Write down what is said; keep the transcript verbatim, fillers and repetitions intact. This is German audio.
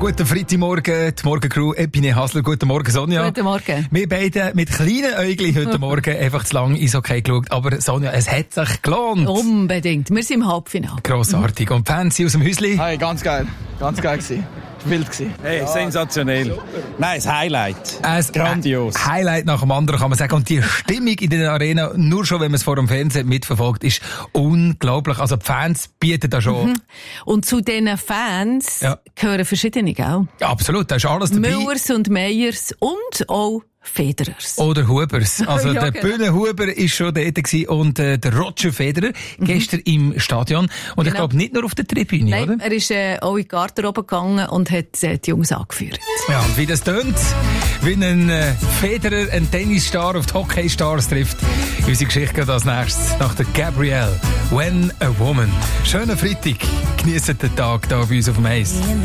Guten Freitagmorgen, die Morgencrew, Epine Hasler. Guten Morgen, Sonja. Guten Morgen. Wir beide mit kleinen Äuglein heute Morgen einfach zu lange Eishockey geschaut. Aber Sonja, es hat sich gelohnt. Unbedingt. Wir sind im Halbfinale. Grossartig. Und die Fans aus dem Häusli? Hey, ganz geil. Ganz geil gewesen. Wild gewesen. Hey, ja, sensationell. Super. Nein, das Highlight. Ein Grandios. Highlight nach dem anderen, kann man sagen. Und die Stimmung in der Arena, nur schon, wenn man es vor dem Fernsehen mitverfolgt, ist unglaublich. Also die Fans bieten da schon. Mhm. Und zu diesen Fans ja. gehören verschiedene, gell? Ja, absolut, da ist alles dabei. Müllers und Meyers und auch Federers. Oder Hubers. Also ja, der genau. Bühne Huber ist schon dort gewesen und äh, der Roger Federer mhm. gestern im Stadion. Und genau. ich glaube nicht nur auf der Tribüne, Nein, oder? er ist äh, auch in die Garderobe gegangen und hat äh, die Jungs angeführt. Ja, und wie das tönt, wie ein äh, Federer, ein Tennisstar auf die Hockeystars trifft. Unsere Geschichte geht als nächstes nach der Gabrielle. When a Woman. Schönen Freitag. Genießt den Tag hier bei uns auf dem Eis.